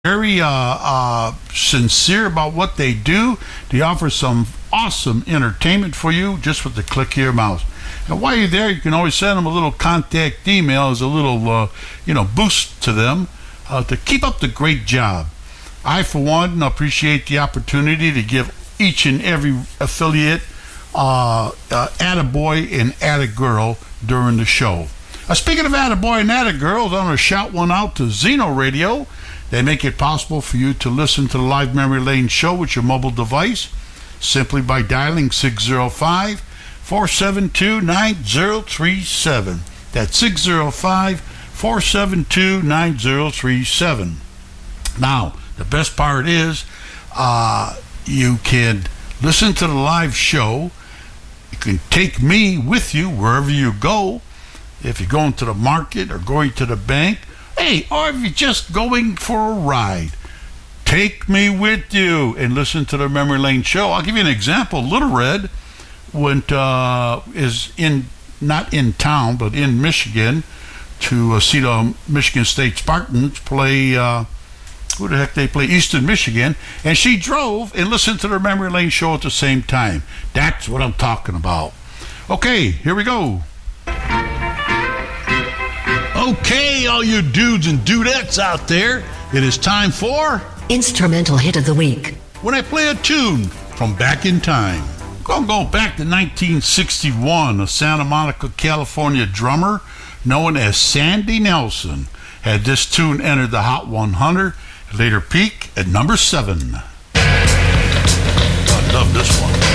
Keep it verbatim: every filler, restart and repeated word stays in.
very uh, uh, sincere about what they do. They offer some awesome entertainment for you just with the click of your mouse. And while you're there, you can always send them a little contact email as a little, uh, you know, boost to them uh, to keep up the great job. I, for one, appreciate the opportunity to give each and every affiliate uh, uh, attaboy and attagirl during the show. Uh, speaking of attaboy and attagirls, I'm going to shout one out to Zeno Radio. They make it possible for you to listen to the Live Memory Lane show with your mobile device simply by dialing six zero five, four seven two, nine zero three seven. That's six zero five, four seven two, nine zero three seven. Now, the best part is uh, you can listen to the live show. You can take me with you wherever you go. If you're going to the market or going to the bank, hey, or if you're just going for a ride, take me with you and listen to the Memory Lane show. I'll give you an example. Little Red went uh, is in not in town but in Michigan to uh, see the Michigan State Spartans play. Uh, who the heck they play? Eastern Michigan, and she drove and listened to the Memory Lane show at the same time. That's what I'm talking about. Okay, here we go. Okay, all you dudes and dudettes out there, it is time for Instrumental Hit of the Week. When I play a tune from back in time. I'm going to go back to nineteen sixty-one. A Santa Monica, California drummer known as Sandy Nelson had this tune enter the Hot one hundred, later peak at number seven. I love this one.